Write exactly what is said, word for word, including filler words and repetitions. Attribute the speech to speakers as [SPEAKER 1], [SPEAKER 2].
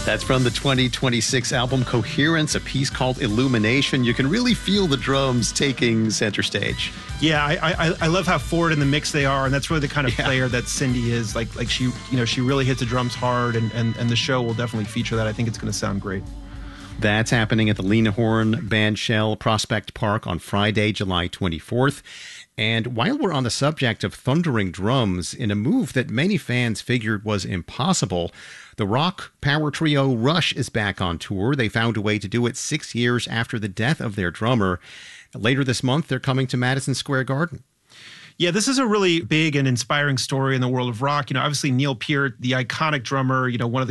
[SPEAKER 1] That's from the twenty twenty-six album Coherence, a piece called Illumination. You can really feel the drums taking center stage.
[SPEAKER 2] Yeah, I I, I love how forward in the mix they are, and that's really the kind of yeah. player that Cindy is. Like like she you know she really hits the drums hard, and and, and the show will definitely feature that. I think it's going to sound great.
[SPEAKER 1] That's happening at the Lena Horne Bandshell Prospect Park on Friday, July twenty-fourth. And while we're on the subject of thundering drums, in a move that many fans figured was impossible, the rock power trio Rush is back on tour. They found a way to do it six years after the death of their drummer. Later this month, they're coming to Madison Square Garden.
[SPEAKER 2] Yeah, this is a really big and inspiring story in the world of rock. You know, obviously Neil Peart, the iconic drummer, you know, one of the